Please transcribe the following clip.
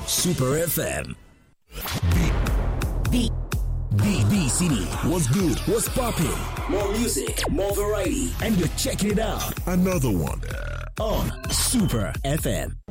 Super FM. The City. What's good? What's popping? More music, more variety, and you're checking it out. Another one on Super FM.